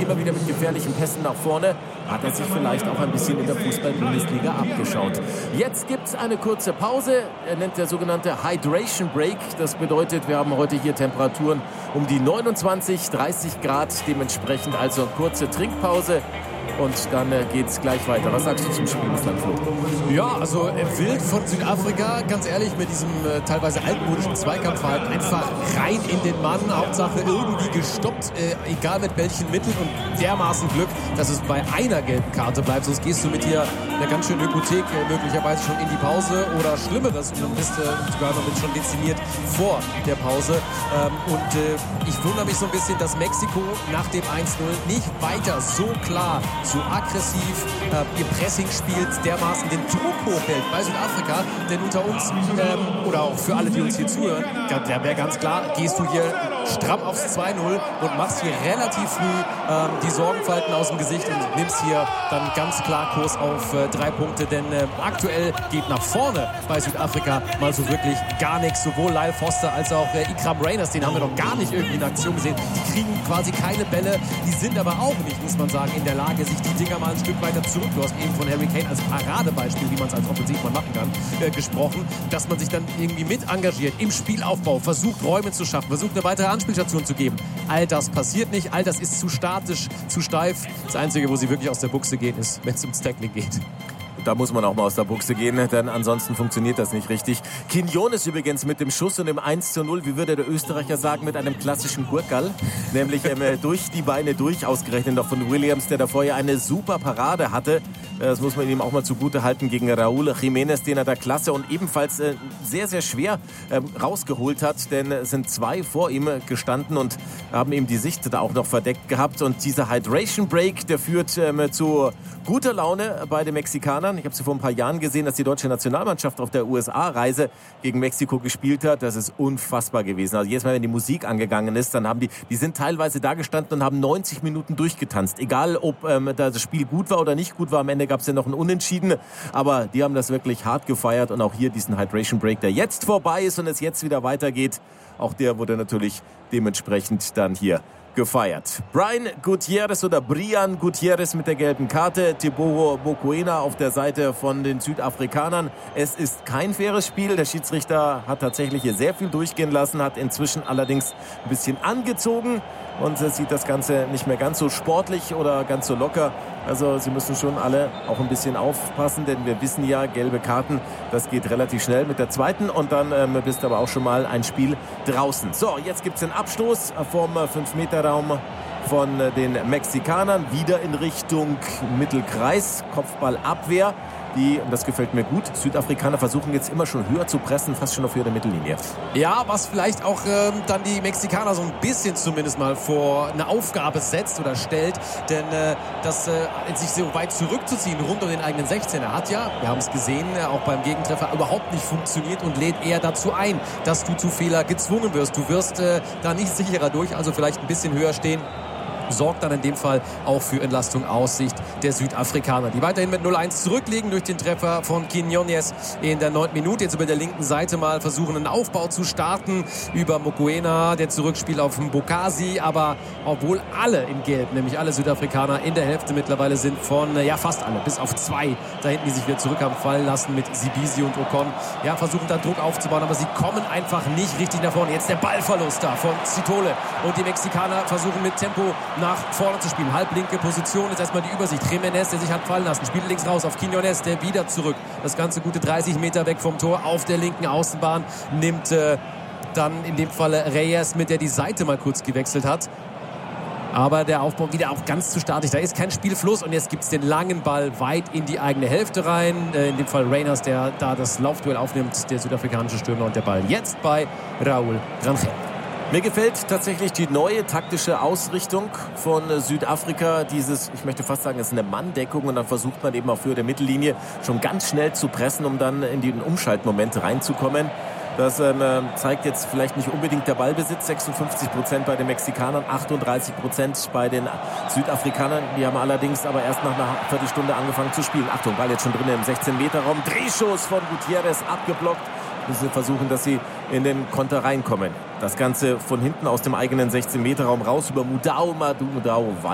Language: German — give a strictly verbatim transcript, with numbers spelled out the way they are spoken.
immer wieder mit gefährlichen Pässen nach vorne. Hat er sich vielleicht auch ein bisschen in der Fußball-Bundesliga abgeschaut. Jetzt gibt es eine kurze Pause. Er nennt der sogenannte Hydration Break. Das bedeutet, wir haben heute hier Temperaturen um die neunundzwanzig, dreißig Grad. Dementsprechend also eine kurze Trinkpause. Und dann äh, geht es gleich weiter. Was sagst du zum Spiel bislang, Flo? Ja, also äh, wild von Südafrika, ganz ehrlich, mit diesem äh, teilweise altmodischen Zweikampfverhalten. Einfach rein in den Mann, Hauptsache irgendwie gestoppt, äh, egal mit welchen Mitteln und dermaßen Glück, dass es bei einer gelben Karte bleibt. Sonst gehst du mit hier eine ganz schöne Hypothek äh, möglicherweise schon in die Pause oder Schlimmeres und dann bist du äh, sogar noch mit schon dezimiert vor der Pause. Ähm, und äh, ich wundere mich so ein bisschen, dass Mexiko nach dem eins null nicht weiter so klar, so aggressiv äh, ihr Pressing spielt, dermaßen den Druck hochhält bei Südafrika. Denn unter uns, ähm, oder auch für alle, die uns hier zuhören, da wäre ganz klar, gehst du hier stramm aufs zwei null und machst hier relativ früh ähm, die Sorgenfalten aus dem Gesicht und nimmst hier dann ganz klar Kurs auf äh, drei Punkte. Denn äh, aktuell geht nach vorne bei Südafrika mal so wirklich gar nichts. Sowohl Lyle Foster als auch äh, Ikram Reyners, den haben wir noch gar nicht irgendwie in Aktion gesehen. Die kriegen quasi keine Bälle, die sind aber auch nicht, muss man sagen, in der Lage, sich die Dinger mal ein Stück weiter zurück. Du hast eben von Harry Kane als Paradebeispiel, wie man es als Offensivmann machen kann, äh, gesprochen, dass man sich dann irgendwie mit engagiert im Spielaufbau, versucht Räume zu schaffen, versucht eine weitere Anspielstation zu geben. All das passiert nicht, all das ist zu statisch, zu steif. Das Einzige, wo sie wirklich aus der Buchse gehen, ist, wenn es ums Tackling geht. Da muss man auch mal aus der Buchse gehen, denn ansonsten funktioniert das nicht richtig. Quinones übrigens mit dem Schuss und dem eins zu null, wie würde der Österreicher sagen, mit einem klassischen Gurkal. Nämlich ähm, durch die Beine durch, ausgerechnet noch von Williams, der davor ja eine super Parade hatte. Das muss man ihm auch mal zugute halten gegen Raúl Jiménez, den er da klasse und ebenfalls äh, sehr, sehr schwer äh, rausgeholt hat. Denn es sind zwei vor ihm gestanden und haben ihm die Sicht da auch noch verdeckt gehabt. Und dieser Hydration Break, der führt ähm, zu guter Laune bei den Mexikanern. Ich habe sie vor ein paar Jahren gesehen, dass die deutsche Nationalmannschaft auf der U S A-Reise gegen Mexiko gespielt hat. Das ist unfassbar gewesen. Also jedes Mal, wenn die Musik angegangen ist, dann haben die, die sind teilweise da gestanden und haben neunzig Minuten durchgetanzt. Egal, ob ähm, das Spiel gut war oder nicht gut war, am Ende gab es ja noch ein Unentschieden. Aber die haben das wirklich hart gefeiert und auch hier diesen Hydration Break, der jetzt vorbei ist und es jetzt wieder weitergeht. Auch der wurde natürlich dementsprechend dann hier gefeiert. Brian Gutierrez oder Brian Gutierrez mit der gelben Karte. Teboho Mokoena auf der Seite von den Südafrikanern. Es ist kein faires Spiel. Der Schiedsrichter hat tatsächlich hier sehr viel durchgehen lassen, hat inzwischen allerdings ein bisschen angezogen und sieht das Ganze nicht mehr ganz so sportlich oder ganz so locker. Also sie müssen schon alle auch ein bisschen aufpassen, denn wir wissen ja, gelbe Karten, das geht relativ schnell mit der zweiten und dann ähm, bist aber auch schon mal ein Spiel draußen. So, jetzt gibt es den Abstoß vom fünf Meter Raum von den Mexikanern, wieder in Richtung Mittelkreis, Kopfballabwehr. Die, und das gefällt mir gut, Südafrikaner versuchen jetzt immer schon höher zu pressen, fast schon auf Höhe der Mittellinie. Ja, was vielleicht auch ähm, dann die Mexikaner so ein bisschen zumindest mal vor eine Aufgabe setzt oder stellt. Denn äh, das äh, sich so weit zurückzuziehen rund um den eigenen sechzehner hat ja, wir haben es gesehen, äh, auch beim Gegentreffer überhaupt nicht funktioniert und lädt eher dazu ein, dass du zu Fehler gezwungen wirst. Du wirst äh, da nicht sicherer durch, also vielleicht ein bisschen höher stehen. Sorgt dann in dem Fall auch für Entlastung aus Sicht der Südafrikaner, die weiterhin mit null eins zurückliegen durch den Treffer von Quinones in der neunten Minute. Jetzt über der linken Seite mal versuchen, einen Aufbau zu starten über Mokoena, der zurückspielt auf Mbokasi, aber obwohl alle in Gelb, nämlich alle Südafrikaner in der Hälfte mittlerweile sind von, ja fast alle, bis auf zwei da hinten, die sich wieder zurück haben fallen lassen mit Sibisi und Ocon, ja versuchen da Druck aufzubauen, aber sie kommen einfach nicht richtig nach vorne. Jetzt der Ballverlust da von Zitole und die Mexikaner versuchen mit Tempo nach vorne zu spielen. Halblinke Position, ist erstmal die Übersicht. Jiménez, der sich hat fallen lassen, spielt links raus auf Quinones, der wieder zurück. Das Ganze gute dreißig Meter weg vom Tor auf der linken Außenbahn. Nimmt äh, dann in dem Falle Reyes mit, der die Seite mal kurz gewechselt hat. Aber der Aufbau wieder auch ganz zu statisch. Da ist kein Spielfluss und jetzt gibt es den langen Ball weit in die eigene Hälfte rein. Äh, in dem Fall Reyners, der da das Laufduell aufnimmt, der südafrikanische Stürmer, und der Ball jetzt bei Raúl Rangel. Mir gefällt tatsächlich die neue taktische Ausrichtung von Südafrika. Dieses, ich möchte fast sagen, es ist eine Manndeckung und dann versucht man eben auf Höhe der Mittellinie schon ganz schnell zu pressen, um dann in den Umschaltmoment reinzukommen. Das ähm, zeigt jetzt vielleicht nicht unbedingt der Ballbesitz. sechsundfünfzig Prozent bei den Mexikanern, achtunddreißig Prozent bei den Südafrikanern. Die haben allerdings aber erst nach einer Viertelstunde angefangen zu spielen. Achtung, Ball jetzt schon drin im sechzehn Meter Raum. Drehschuss von Gutierrez abgeblockt. Müssen versuchen, dass sie in den Konter reinkommen. Das Ganze von hinten aus dem eigenen sechzehn Meter Raum raus über Mudau. Mudau